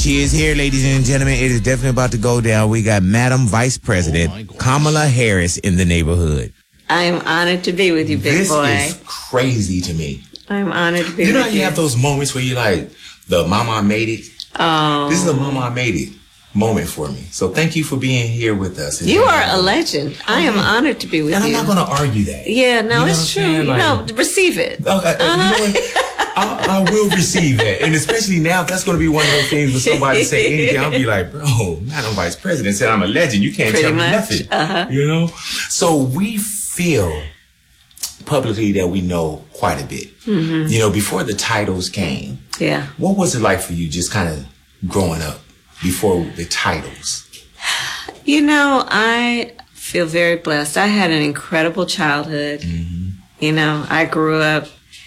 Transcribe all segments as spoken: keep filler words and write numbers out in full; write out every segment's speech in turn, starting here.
She is here, ladies and gentlemen. It is definitely about to go down. We got Madam Vice President oh Kamala Harris in the neighborhood. I am honored to be with you, big this boy. This is crazy to me. I'm honored to be you know with you. You you. have those moments where you're like, the mama I made it. Oh. This is a mama I made it moment for me. So thank you for being here with us. You are a legend. I am honored to be with and you. I'm not going to argue that. Yeah, no, you know it's true. You like, know, receive it. Okay, uh-huh. You know what? I, I will receive that. And especially now, if that's going to be one of those things where somebody say anything, I'll be like, bro, Madam Vice President said I'm a legend. You can't Pretty tell me much. nothing. Uh-huh. You know? So we feel publicly that we know quite a bit. Mm-hmm. You know, before the titles came, yeah. What was it like for you just kind of growing up before the titles? You know, I feel very blessed. I had an incredible childhood. Mm-hmm. You know, I grew up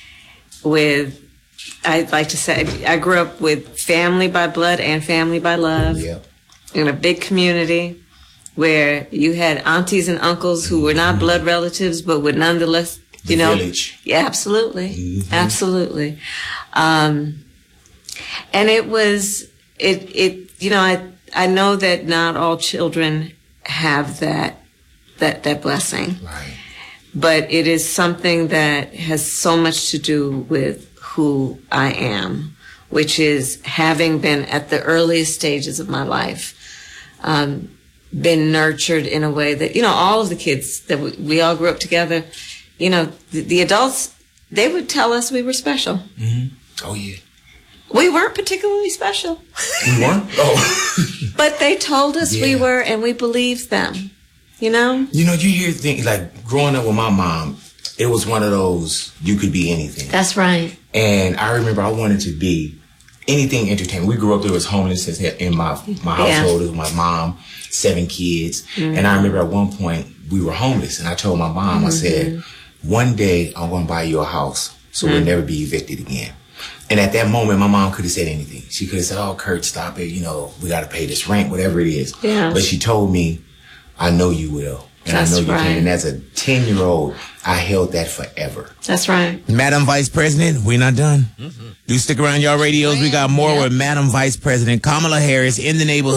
with, I'd like to say, I grew up with family by blood and family by love. Yeah. In a big community where you had aunties and uncles who were not blood relatives, but would nonetheless, you the know. Village. Yeah, absolutely. Mm-hmm. Absolutely. Um, and it was, it, it, you know, I, I know that not all children have that, that, that blessing. Right. But it is something that has so much to do with who I am, which is having been at the earliest stages of my life, um, been nurtured in a way that, you know, all of the kids that we, we all grew up together, you know, the, the adults, they would tell us we were special. Mm-hmm. Oh, yeah. We weren't particularly special. We weren't? Oh. But they told us yeah. we were, and we believed them. You know? You know, you hear things like growing up with my mom, it was one of those, you could be anything. That's right. And I remember I wanted to be anything entertaining. We grew up, there was homelessness in my, my household. Yeah. It was my mom, seven kids. Mm-hmm. And I remember at one point we were homeless. And I told my mom, mm-hmm. I said, one day I'm going to buy you a house so mm-hmm. we'll never be evicted again. And at that moment, my mom could have said anything. She could have said, oh, Kurt, stop it. You know, we got to pay this rent, whatever it is. Yeah. But she told me, I know you will. And That's I know you right. can. And as a ten-year-old, I held that forever. That's right. Madam Vice President, we're not done. Mm-hmm. Do stick around, y'all radios. We got more yeah. with Madam Vice President Kamala Harris in the neighborhood.